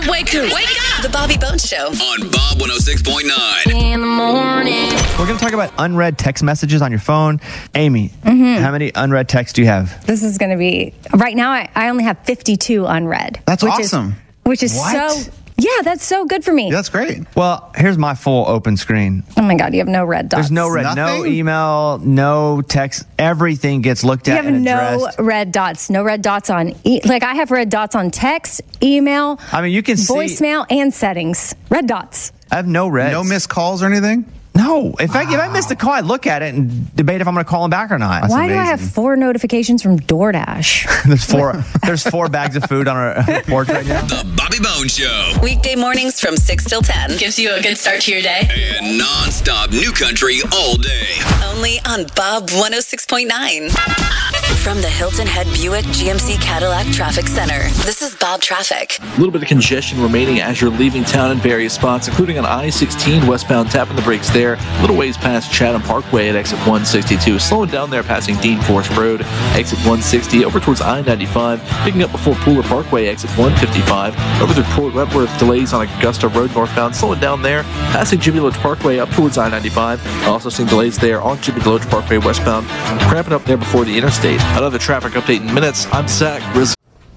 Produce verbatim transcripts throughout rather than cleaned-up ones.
up, wake up, wake up. The Bobby Bones Show on Bob one oh six point nine. In the morning. We're going to talk about unread text messages on your phone. Amy, Mm-hmm. how many unread texts do you have? This is going to be, right now, I, I only have fifty-two unread. That's which awesome. Is, which is What? so, yeah, that's so good for me. That's great. Well, here's my full open screen. Oh my God, you have no red dots. There's no red, no Nothing? email, no text. Everything gets looked You at have and no addressed. red dots. No red dots on, e- like I have red dots on text, email, I mean, you can see. voicemail, and settings. Red dots. I have no reds. No missed calls or anything? No. In fact, if I missed a call, I look at it and debate if I'm going to call him back or not. That's Why do I have amazing. four notifications from DoorDash? There's four. There's four bags of food on our porch right now. The Bobby Bones Show. weekday mornings from six till ten. Gives you a good start to your day. And non-stop new country all day. Only on Bob one oh six point nine. From the Hilton Head Buick G M C Cadillac Traffic Center, this is Bob Traffic. A little bit of congestion remaining as you're leaving town in various spots, including on I sixteen westbound, tapping the brakes there. A little ways past Chatham Parkway at exit one sixty-two. Slowing down there passing Dean Forest Road, exit one sixty, over towards I ninety-five. Picking up before Pooler Parkway, exit one fifty-five. Over through Port Wentworth, delays on Augusta Road northbound. Slowing down there, passing Jimmy Loach Parkway up towards I ninety-five. Also seeing delays there on Jimmy Loach Parkway westbound. Cramping up there before the interstate. Another traffic update in minutes. I'm Zach Rizzo.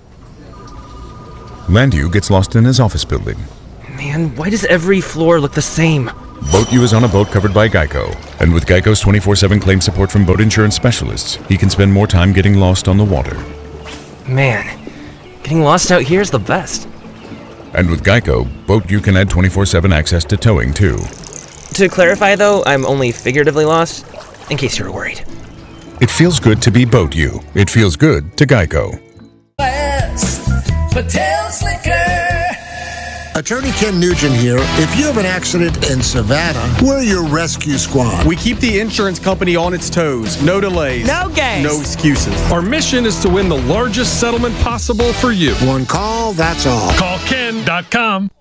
Landu gets lost in his office building. Man, why does every floor look the same? BoatU is on a boat covered by Geico, and with Geico's twenty-four seven claim support from boat insurance specialists, he can spend more time getting lost on the water. Man, getting lost out here is the best. And with Geico, BoatU can add twenty-four seven access to towing too. To clarify though, I'm only figuratively lost, in case you're worried. It feels good to be BoatU. It feels good to Geico. Patel's Liquor. Attorney Ken Nugent here. If you have an accident in Savannah, we're your rescue squad. We keep the insurance company on its toes. No delays. No games. No excuses. Our mission is to win the largest settlement possible for you. One call, that's all. Call Ken dot com.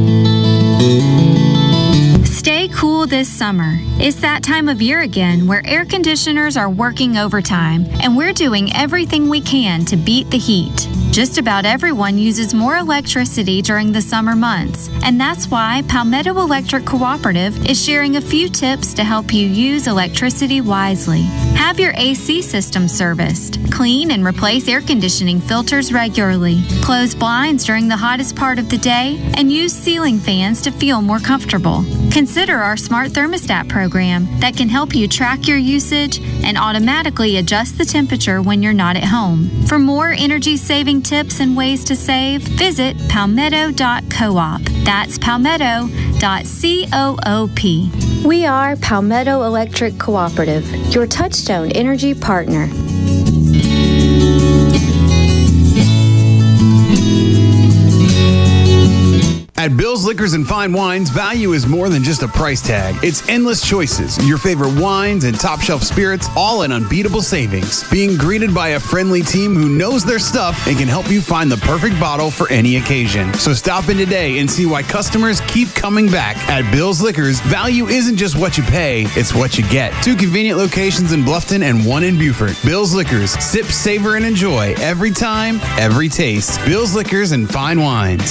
Stay cool this summer. It's that time of year again where air conditioners are working overtime, and we're doing everything we can to beat the heat. Just about everyone uses more electricity during the summer months, and that's why Palmetto Electric Cooperative is sharing a few tips to help you use electricity wisely. Have your A C system serviced. Clean and replace air conditioning filters regularly. Close blinds during the hottest part of the day, and use ceiling fans to feel more comfortable. Consider our smart thermostat program that can help you track your usage and automatically adjust the temperature when you're not at home. For more energy-saving tips and ways to save, visit palmetto dot coop. That's palmetto dot coop. We are Palmetto Electric Cooperative, your Touchstone Energy partner. At Bill's Liquors and Fine Wines, value is more than just a price tag. It's endless choices, your favorite wines and top shelf spirits, all at unbeatable savings. Being greeted by a friendly team who knows their stuff and can help you find the perfect bottle for any occasion. So stop in today and see why customers keep coming back. At Bill's Liquors, value isn't just what you pay, it's what you get. Two convenient locations in Bluffton and one in Beaufort. Bill's Liquors, sip, savor, and enjoy every time, every taste. Bill's Liquors and Fine Wines.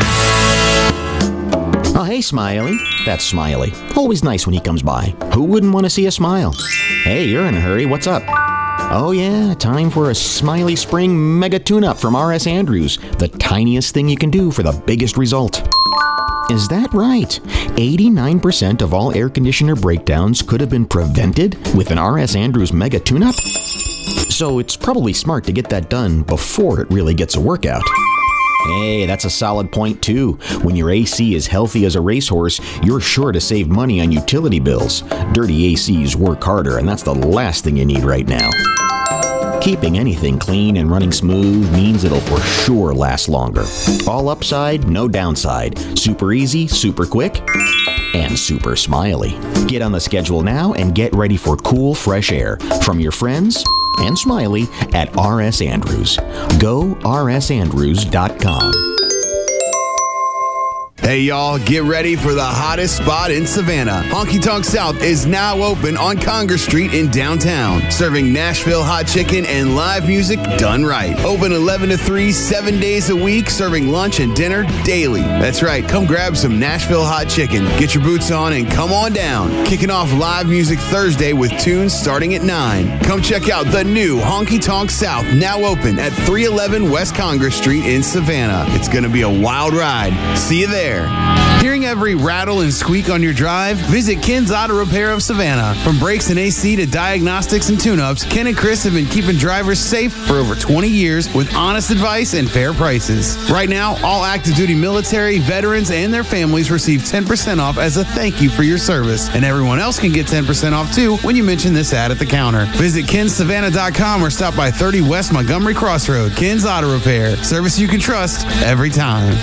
Oh, hey, Smiley. That's Smiley. Always nice when he comes by. Who wouldn't want to see a smile? Hey, you're in a hurry. What's up? Oh, yeah, time for a Smiley Spring Mega Tune-Up from R S Andrews. The tiniest thing you can do for the biggest result. Is that right? eighty-nine percent of all air conditioner breakdowns could have been prevented with an R S Andrews Mega Tune-Up? So it's probably smart to get that done before it really gets a workout. Hey, that's a solid point too. When your A C is healthy as a racehorse, you're sure to save money on utility bills. Dirty A Cs work harder, and that's the last thing you need right now. Keeping anything clean and running smooth means it'll for sure last longer. All upside, no downside. Super easy, super quick, and super smiley. Get on the schedule now and get ready for cool, fresh air from your friends and Smiley at R S Andrews. Go R S Andrews dot com. Hey, y'all, get ready for the hottest spot in Savannah. Honky Tonk South is now open on Congress Street in downtown, serving Nashville hot chicken and live music done right. Open eleven to three, seven days a week, serving lunch and dinner daily. That's right, come grab some Nashville hot chicken, get your boots on, and come on down. Kicking off live music Thursday with tunes starting at nine. Come check out the new Honky Tonk South, now open at three eleven West Congress Street in Savannah. It's going to be a wild ride. See you there. Hearing every rattle and squeak on your drive? Visit Ken's Auto Repair of Savannah. From brakes and A C to diagnostics and tune-ups, Ken and Chris have been keeping drivers safe for over twenty years with honest advice and fair prices. Right now, all active duty military, veterans, and their families receive ten percent off as a thank you for your service. And everyone else can get ten percent off too when you mention this ad at the counter. Visit Kens Savannah dot com or stop by thirty West Montgomery Crossroad. Ken's Auto Repair. Service you can trust every time.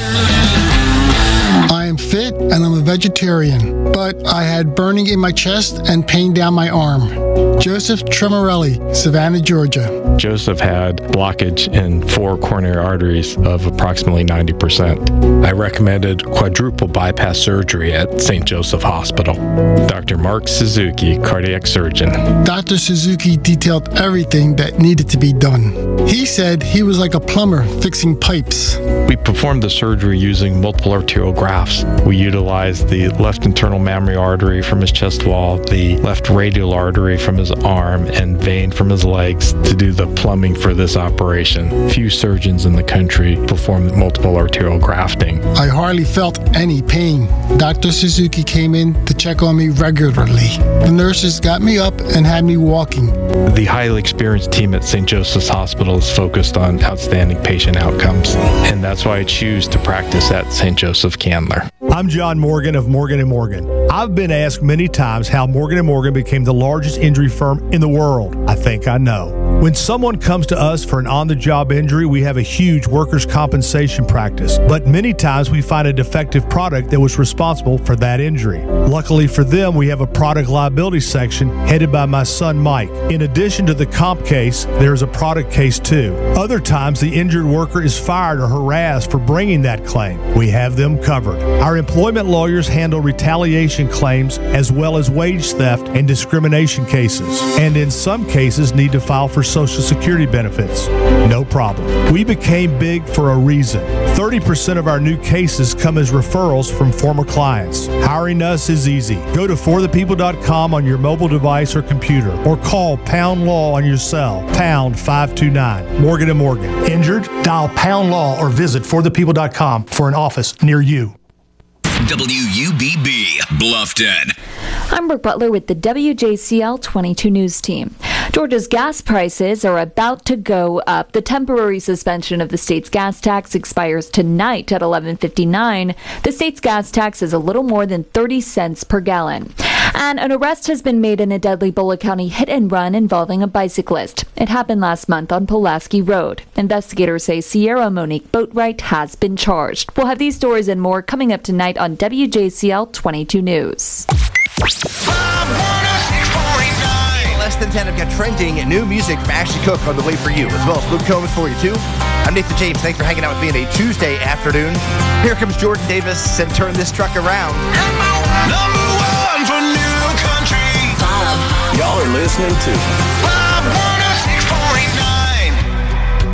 I am fit and I'm a vegetarian, but I had burning in my chest and pain down my arm. Joseph Tremorelli, Savannah, Georgia. Joseph had blockage in four coronary arteries of approximately ninety percent. I recommended quadruple bypass surgery at Saint Joseph Hospital. Doctor Mark Suzuki, cardiac surgeon. Doctor Suzuki detailed everything that needed to be done. He said he was like a plumber fixing pipes. We performed the surgery using multiple arterial grafts. We utilized the left internal mammary artery from his chest wall, the left radial artery from his arm, and vein from his legs to do the plumbing for this operation. Few surgeons in the country perform multiple arterial grafting. I hardly felt any pain. Doctor Suzuki came in to check on me regularly. The nurses got me up and had me walking. The highly experienced team at Saint Joseph's Hospital is focused on outstanding patient outcomes, and that's why I choose to practice at Saint Joseph Candler. I'm John Morgan of Morgan and Morgan. I've been asked many times how Morgan and Morgan became the largest injury firm in the world. I think I know. When someone comes to us for an on-the-job injury, we have a huge workers' compensation practice, but many times we find a defective product that was responsible for that injury. Luckily for them, we have a product liability section headed by my son Mike. In addition to the comp case, there is a product case too. Other times, the injured worker is fired or harassed for bringing that claim. We have them covered. Our employment lawyers handle retaliation claims as well as wage theft and discrimination cases, and in some cases need to file for Social Security benefits. No problem. We became big for a reason. thirty percent of our new cases come as referrals from former clients. Hiring us is easy. Go to for the people dot com on your mobile device or computer, or call Pound Law on your cell, pound five two nine. Morgan and Morgan. Injured? Dial Pound Law or visit for the people dot com for an office near you. W U B B, Bluffton. I'm Brooke Butler with the W J C L twenty-two News Team. Georgia's gas prices are about to go up. The temporary suspension of the state's gas tax expires tonight at eleven fifty-nine. The state's gas tax is a little more than thirty cents per gallon. And an arrest has been made in a deadly Bullitt County hit and run involving a bicyclist. It happened last month on Pulaski Road. Investigators say Sierra Monique Boatwright has been charged. We'll have these stories and more coming up tonight on W J C L twenty-two News. Less than ten, I've got trending new music from Ashley Cook on the way for you, as well as Luke Combs for you too. I'm Nathan James. Thanks for hanging out with me on a Tuesday afternoon. Here comes Jordan Davis and Turn This Truck Around. Number one for new country. Y'all are listening to